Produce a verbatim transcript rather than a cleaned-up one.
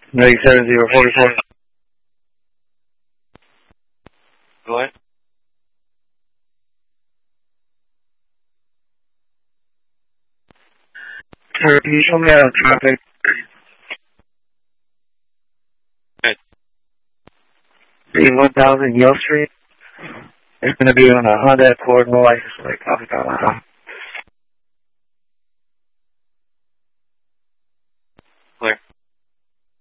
ninety-seven zero forty-four. Go ahead. Sir, can you show me out of traffic? Good. The one thousand Yale Street. It's going to be on a Honda Accord, no license plate. Copy that.